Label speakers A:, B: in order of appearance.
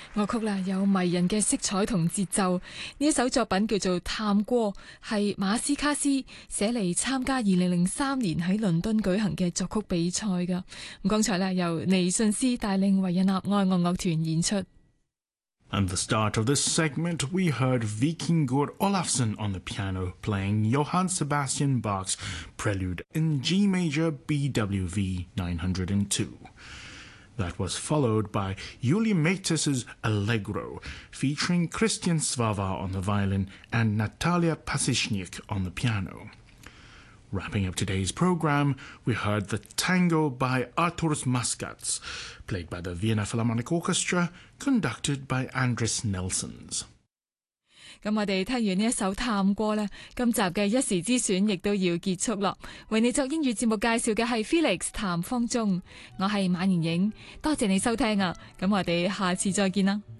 A: 樂曲啦有迷人嘅色彩同節奏，呢一首作品叫做《探戈》，係馬斯卡斯寫嚟參加2003年喺倫敦舉行嘅作曲比賽㗎。咁剛才咧由尼遜斯帶領維也納愛樂樂團演出。
B: And the start of this segment, we heard Vikingur Olafsson on the piano playing Johann Sebastian Bach's Prelude in G major BWV 902. That was followed by Yuli Matis's Allegro, featuring Christian Svava on the violin and Natalia Pasishnik on the piano. Wrapping up today's program, we heard the Tango by Arturs Muscats, played by the Vienna Philharmonic Orchestra, conducted by Andris Nelsons.
A: 咁我哋聽完呢一首探戈呢，今集嘅一時之選亦都要結束咯。為你作英語節目介紹嘅係 Felix 譚方中，我係馬妍影，多謝你收聽啊！咁我哋下次再見啦。